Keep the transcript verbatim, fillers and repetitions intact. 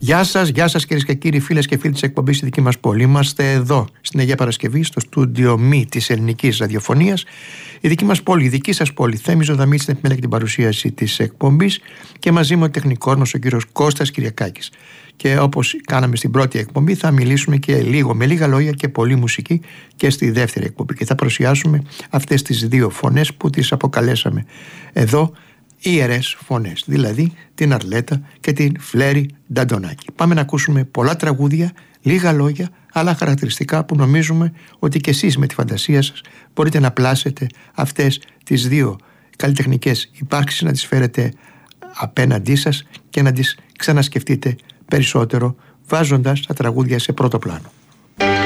Γεια σας, γεια σας κυρίες και κύριοι, φίλες και φίλοι της εκπομπής στη δική μας πόλη. Είμαστε εδώ στην Αγία Παρασκευή, στο στούντιο Μη της Ελληνικής Ραδιοφωνίας. Η δική μας πόλη, η δική σας πόλη, Θέμη Ζωδαμίτης, στην επιμέλεια και την παρουσίαση της εκπομπής, και μαζί μου ο τεχνικός μας, ο κύριος Κώστας Κυριακάκης. Και όπως κάναμε στην πρώτη εκπομπή, θα μιλήσουμε και λίγο, με λίγα λόγια και πολύ μουσική, και στη δεύτερη εκπομπή. Και θα παρουσιάσουμε αυτές τις δύο φωνές που τις αποκαλέσαμε εδώ ιερές φωνές, δηλαδή την Αρλέτα και την Φλέρη Νταντονάκη. Πάμε να ακούσουμε πολλά τραγούδια, λίγα λόγια, αλλά χαρακτηριστικά που νομίζουμε ότι και εσείς με τη φαντασία σας μπορείτε να πλάσετε αυτές τις δύο καλλιτεχνικές υπάρξεις, να τις φέρετε απέναντί σας και να τις ξανασκεφτείτε περισσότερο, βάζοντας τα τραγούδια σε πρώτο πλάνο.